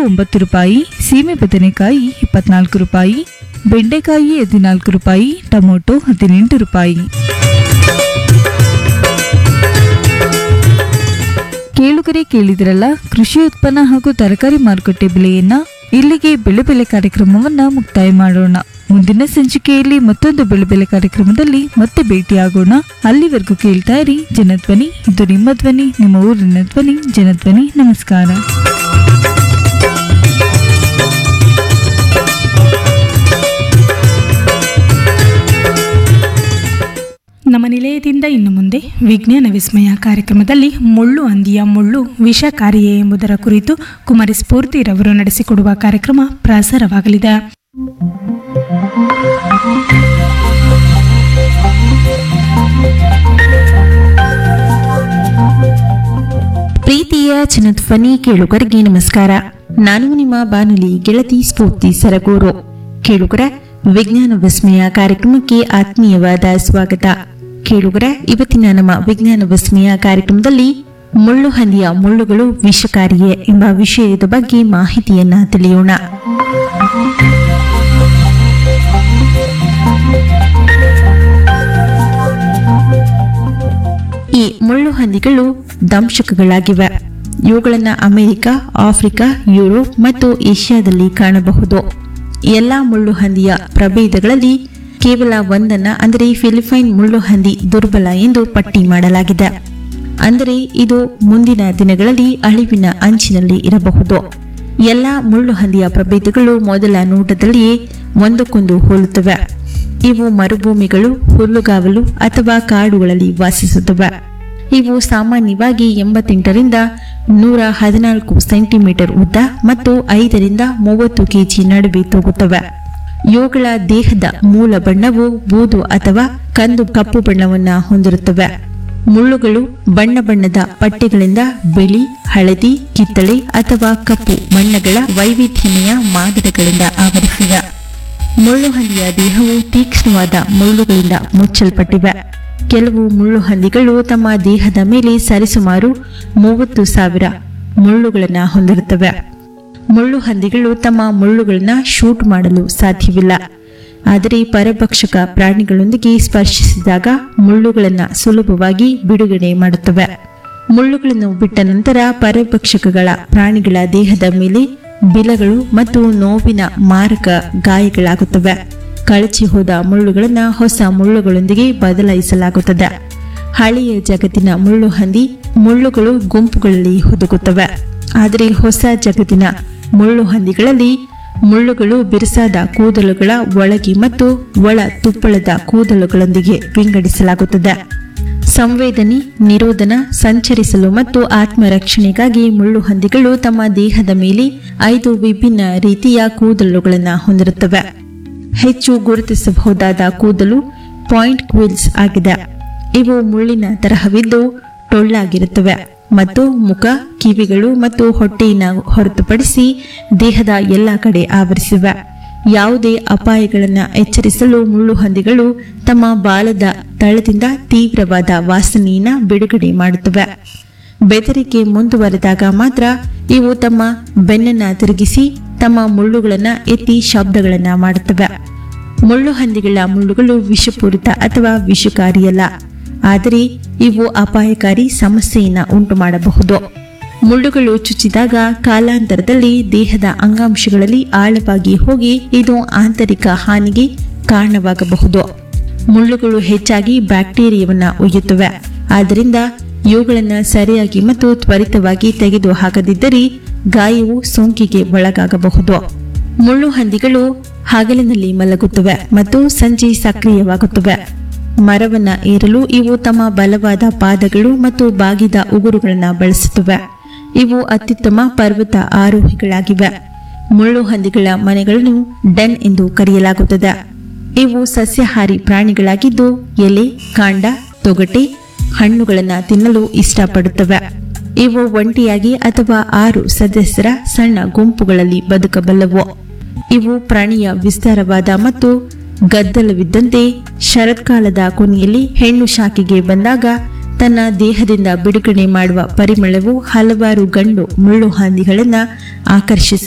9 ರೂಪಾಯಿ, ಸೀಮೆ ಬದನೆಕಾಯಿ 24 ರೂಪಾಯಿ, ಬೆಂಡೆಕಾಯಿ 14 ರೂಪಾಯಿ, ಟೊಮೊಟೊ 18 ರೂಪಾಯಿ. ಕೇಳುಗರೆ ಕೇಳಿದ್ರಲ್ಲ, ಕೃಷಿ ಉತ್ಪನ್ನ ಹಾಗೂ ತರಕಾರಿ ಮಾರುಕಟ್ಟೆ ಬೆಲೆಯನ್ನ. ಇಲ್ಲಿಗೆ ಬೆಳೆ ಕಾರ್ಯಕ್ರಮವನ್ನ ಮುಕ್ತಾಯ ಮಾಡೋಣ. ಮುಂದಿನ ಸಂಚಿಕೆಯಲ್ಲಿ ಮತ್ತೊಂದು ಬೆಳೆ ಕಾರ್ಯಕ್ರಮದಲ್ಲಿ ಮತ್ತೆ ಭೇಟಿಯಾಗೋಣ. ಅಲ್ಲಿವರೆಗೂ ಕೇಳ್ತಾ ಇರಿ ಜನಧ್ವನಿ. ಇದು ನಿಮ್ಮ ಧ್ವನಿ, ನಿಮ್ಮ ಊರಿನ ಧ್ವನಿ, ಜನಧ್ವನಿ. ನಮಸ್ಕಾರ. ನಮ್ಮ ನಿಲಯದಿಂದ ಇನ್ನು ಮುಂದೆ ವಿಜ್ಞಾನ ವಿಸ್ಮಯ ಕಾರ್ಯಕ್ರಮದಲ್ಲಿ ಮುಳ್ಳು ಹಂದಿಯ ಮುಳ್ಳು ವಿಷಕಾರಿಯೇ ಎಂಬುದರ ಕುರಿತು ಕುಮಾರಿ ಸ್ಫೂರ್ತಿರವರು ನಡೆಸಿಕೊಡುವ ಕಾರ್ಯಕ್ರಮ ಪ್ರಸಾರವಾಗಲಿದೆ. ಪ್ರೀತಿಯ ಜನಧ್ವನಿ ಕೇಳುಗರಿಗೆ ನಮಸ್ಕಾರ. ನಾನು ನಿಮ್ಮ ಬಾನುಲಿ ಗೆಳತಿ ಸ್ಫೂರ್ತಿ ಸರಗೂರು. ಕೇಳುಗರ ವಿಜ್ಞಾನ ವಿಸ್ಮಯ ಕಾರ್ಯಕ್ರಮಕ್ಕೆ ಆತ್ಮೀಯವಾದ ಸ್ವಾಗತ. ಕೇಳುಗರ, ಇವತ್ತಿನ ನಮ್ಮ ವಿಜ್ಞಾನ ವಿಸ್ಮಯ ಕಾರ್ಯಕ್ರಮದಲ್ಲಿ ಮುಳ್ಳು ಹಂದಿಯ ಮುಳ್ಳುಗಳು ವಿಷಕಾರಿಯೇ ಎಂಬ ವಿಷಯದ ಬಗ್ಗೆ ಮಾಹಿತಿಯನ್ನ ತಿಳಿಯೋಣ. ಈ ಮುಳ್ಳು ಹಂದಿಗಳು ದಂಶಕಗಳಾಗಿವೆ. ಇವುಗಳನ್ನು ಅಮೆರಿಕ, ಆಫ್ರಿಕಾ, ಯುರೋಪ್ ಮತ್ತು ಏಷ್ಯಾದಲ್ಲಿ ಕಾಣಬಹುದು. ಎಲ್ಲ ಮುಳ್ಳು ಹಂದಿಯ ಪ್ರಭೇದಗಳಲ್ಲಿ ಕೇವಲ ಒಂದನ್ನ, ಅಂದರೆ ಫಿಲಿಪೈನ್ ಮುಳ್ಳು ಹಂದಿ ದುರ್ಬಲ ಎಂದು ಪಟ್ಟಿ ಮಾಡಲಾಗಿದೆ. ಅಂದರೆ ಇದು ಮುಂದಿನ ದಿನಗಳಲ್ಲಿ ಅಳಿವಿನ ಅಂಚಿನಲ್ಲಿ ಇರಬಹುದು. ಎಲ್ಲ ಮುಳ್ಳು ಹಂದಿಯ ಪ್ರಭೇದಗಳು ಮೊದಲ ನೋಟದಲ್ಲಿಯೇ ಒಂದಕ್ಕೊಂದು ಹೋಲುತ್ತವೆ. ಇವು ಮರುಭೂಮಿಗಳು, ಹುಲ್ಲುಗಾವಲು ಅಥವಾ ಕಾಡುಗಳಲ್ಲಿ ವಾಸಿಸುತ್ತವೆ. ಇವು ಸಾಮಾನ್ಯವಾಗಿ 88 ರಿಂದ 114 ಸೆಂಟಿಮೀಟರ್ ಉದ್ದ ಮತ್ತು 5 ರಿಂದ 30 ಕೆಜಿ ನಡುವೆ ತೂಗುತ್ತವೆ. ಇವುಗಳ ದೇಹದ ಮೂಲ ಬಣ್ಣವು ಬೂದು ಅಥವಾ ಕಂದು ಕಪ್ಪು ಬಣ್ಣವನ್ನ ಹೊಂದಿರುತ್ತವೆ. ಮುಳ್ಳುಗಳು ಬಣ್ಣದ ಪಟ್ಟೆಗಳಿಂದ ಬಿಳಿ, ಹಳದಿ, ಕಿತ್ತಳೆ ಅಥವಾ ಕಪ್ಪು ಬಣ್ಣಗಳ ವೈವಿಧ್ಯಮಯ ಮಾದರಿಗಳಿಂದ ಆವರಿಸಿವೆ. ಮುಳ್ಳು ಹಂದಿಯ ದೇಹವು ತೀಕ್ಷ್ಣವಾದ ಮುಳ್ಳುಗಳಿಂದ ಮುಚ್ಚಲ್ಪಟ್ಟಿವೆ. ಕೆಲವು ಮುಳ್ಳು ಹಂದಿಗಳು ತಮ್ಮ ದೇಹದ ಮೇಲೆ ಸರಿಸುಮಾರು 30,000 ಮುಳ್ಳುಗಳನ್ನು ಹೊಂದಿರುತ್ತವೆ. ಮುಳ್ಳು ಹಂದಿಗಳು ತಮ್ಮ ಮುಳ್ಳುಗಳನ್ನು ಶೂಟ್ ಮಾಡಲು ಸಾಧ್ಯವಿಲ್ಲ. ಆದರೆ ಪರಭಕ್ಷಕ ಪ್ರಾಣಿಗಳೊಂದಿಗೆ ಸ್ಪರ್ಶಿಸಿದಾಗ ಮುಳ್ಳುಗಳನ್ನು ಸುಲಭವಾಗಿ ಬಿಡುಗಡೆ ಮಾಡುತ್ತವೆ. ಮುಳ್ಳುಗಳನ್ನು ಬಿಟ್ಟ ನಂತರ ಪರಭಕ್ಷಕಗಳ ಪ್ರಾಣಿಗಳ ದೇಹದ ಮೇಲೆ ಬಿಲಗಳು ಮತ್ತು ನೋವಿನ ಮಾರಕ ಗಾಯಗಳಾಗುತ್ತವೆ. ಕಳಚಿ ಹೋದ ಮುಳ್ಳುಗಳನ್ನು ಹೊಸ ಮುಳ್ಳುಗಳೊಂದಿಗೆ ಬದಲಾಯಿಸಲಾಗುತ್ತದೆ. ಹಳೆಯ ಜಗತ್ತಿನ ಮುಳ್ಳು ಹಂದಿ ಮುಳ್ಳುಗಳು ಗುಂಪುಗಳಲ್ಲಿ ಹುದುಗುತ್ತವೆ. ಆದರೆ ಹೊಸ ಜಗತ್ತಿನ ಮುಳ್ಳು ಹಂದಿಗಳಲ್ಲಿ ಮುಳ್ಳುಗಳು ಬಿರುಸಾದ ಕೂದಲುಗಳ ಒಳಗೆ ಮತ್ತು ಒಳ ತುಪ್ಪಳದ ಕೂದಲುಗಳೊಂದಿಗೆ ವಿಂಗಡಿಸಲಾಗುತ್ತದೆ. ಸಂವೇದನೆ, ನಿರೋಧನ, ಸಂಚರಿಸಲು ಮತ್ತು ಆತ್ಮರಕ್ಷಣೆಗಾಗಿ ಮುಳ್ಳು ಹಂದಿಗಳು ತಮ್ಮ ದೇಹದ ಮೇಲೆ 5 ವಿಭಿನ್ನ ರೀತಿಯ ಕೂದಲುಗಳನ್ನು ಹೊಂದಿರುತ್ತವೆ. ಹೆಚ್ಚು ಗುರುತಿಸಬಹುದಾದ ಕೂದಲು ಪಾಯಿಂಟ್ ಕ್ವಿಲ್ಸ್ ಆಗಿದೆ. ಇವು ಮುಳ್ಳಿನ ತರಹವಿದ್ದು ಟೊಳ್ಳಾಗಿರುತ್ತವೆ ಮತ್ತು ಮುಖ, ಕಿವಿಗಳು ಮತ್ತು ಹೊಟ್ಟೆಯನ್ನು ಹೊರತುಪಡಿಸಿ ದೇಹದ ಎಲ್ಲ ಕಡೆ ಆವರಿಸಿವೆ. ಯಾವುದೇ ಅಪಾಯಗಳನ್ನು ಎಚ್ಚರಿಸಲು ಮುಳ್ಳು ಹಂದಿಗಳು ತಮ್ಮ ಬಾಲದ ತಳದಿಂದ ತೀವ್ರವಾದ ವಾಸನೆಯನ್ನು ಬಿಡುಗಡೆ ಮಾಡುತ್ತವೆ. ಬೆದರಿಕೆ ಮುಂದುವರೆದಾಗ ಮಾತ್ರ ಇವು ತಮ್ಮ ಬೆನ್ನನ್ನು ತಿರುಗಿಸಿ ತಮ್ಮ ಮುಳ್ಳುಗಳನ್ನು ಎತ್ತಿ ಶಬ್ದಗಳನ್ನು ಮಾಡುತ್ತವೆ. ಮುಳ್ಳು ಹಂದಿಗಳ ಮುಳ್ಳುಗಳು ವಿಷಪೂರಿತ ಅಥವಾ ವಿಷಕಾರಿಯಲ್ಲ, ಆದರೆ ಇವು ಅಪಾಯಕಾರಿ ಸಮಸ್ಯೆಯನ್ನು ಉಂಟು ಮಾಡಬಹುದು. ಮುಳ್ಳುಗಳು ಚುಚ್ಚಿದಾಗ ಕಾಲಾಂತರದಲ್ಲಿ ದೇಹದ ಅಂಗಾಂಶಗಳಲ್ಲಿ ಆಳವಾಗಿ ಹೋಗಿ ಇದು ಆಂತರಿಕ ಹಾನಿಗೆ ಕಾರಣವಾಗಬಹುದು. ಮುಳ್ಳುಗಳು ಹೆಚ್ಚಾಗಿ ಬ್ಯಾಕ್ಟೀರಿಯಾವನ್ನು ಒಯ್ಯುತ್ತವೆ. ಆದ್ದರಿಂದ ಇವುಗಳನ್ನು ಸರಿಯಾಗಿ ಮತ್ತು ತ್ವರಿತವಾಗಿ ತೆಗೆದು ಹಾಕದಿದ್ದರೆ ಗಾಯವು ಸೋಂಕಿಗೆ ಒಳಗಾಗಬಹುದು. ಮುಳ್ಳು ಹಂದಿಗಳು ಹಗಲಿನಲ್ಲಿ ಮಲಗುತ್ತವೆ ಮತ್ತು ಸಂಜೆ ಸಕ್ರಿಯವಾಗುತ್ತವೆ. ಮರವನ್ನ ಏರಲು ಇವು ತಮ್ಮ ಬಲವಾದ ಪಾದಗಳು ಮತ್ತು ಬಾಗಿದ ಉಗುರುಗಳನ್ನು ಬಳಸುತ್ತವೆ. ಇವು ಅತ್ಯುತ್ತಮ ಪರ್ವತ ಆರೋಹಿಗಳಾಗಿವೆ. ಮುಳ್ಳು ಹಂದಿಗಳ ಮನೆಗಳನ್ನು ಡೆನ್ ಎಂದು ಕರೆಯಲಾಗುತ್ತದೆ. ಇವು ಸಸ್ಯಾಹಾರಿ ಪ್ರಾಣಿಗಳಾಗಿದ್ದು ಎಲೆ, ಕಾಂಡ, ತೊಗಟೆ, ಹಣ್ಣುಗಳನ್ನು ತಿನ್ನಲು ಇಷ್ಟಪಡುತ್ತವೆ. ಇವು ಒಂಟಿಯಾಗಿ ಅಥವಾ 6 ಸದಸ್ಯರ ಸಣ್ಣ ಗುಂಪುಗಳಲ್ಲಿ ಬದುಕಬಲ್ಲವು. ಇವು ಪ್ರಾಣಿಯ ವಿಸ್ತಾರವಾದ ಮತ್ತು ಗದ್ದಲವಿದ್ದಂತೆ ಶರತ್ಕಾಲದ ಕೊನೆಯಲ್ಲಿ ಹೆಣ್ಣು ಶಾಖೆಗೆ ಬಂದಾಗ ತನ್ನ ದೇಹದಿಂದ ಬಿಡುಗಡೆ ಮಾಡುವ ಪರಿಮಳವು ಹಲವಾರು ಗಂಡು ಮುಳ್ಳು ಹಂದಿಗಳನ್ನು ಆಕರ್ಷಿಸುತ್ತದೆ.